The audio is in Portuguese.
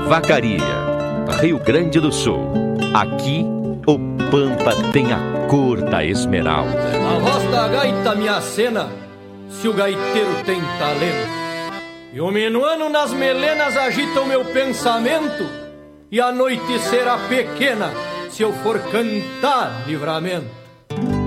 Vacaria, Rio Grande do Sul. Aqui, o pampa tem a cor da esmeralda. A voz da gaita me acena, se o gaiteiro tem talento. E o minuano nas melenas agita o meu pensamento, e a noite será pequena se eu for cantar livramento.